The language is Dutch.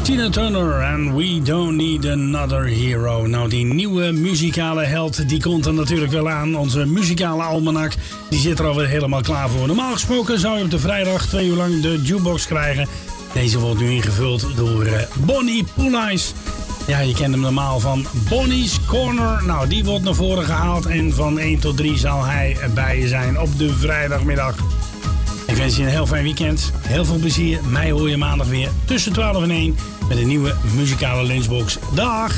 Tina Turner en We Don't Need Another Hero. Nou, die nieuwe muzikale held, die komt er natuurlijk wel aan. Onze muzikale almanak, die zit er alweer helemaal klaar voor. Normaal gesproken zou je op de vrijdag 2 uur lang de jukebox krijgen. Deze wordt nu ingevuld door Bonnie Poelhuis. Ja, je kent hem normaal van Bonnie's Corner. Nou, die wordt naar voren gehaald en van 1 tot 3 zal hij bij je zijn op de vrijdagmiddag. Ik wens je een heel fijn weekend. Heel veel plezier. Mij hoor je maandag weer tussen 12 en 1 met een nieuwe muzikale lunchbox. Dag!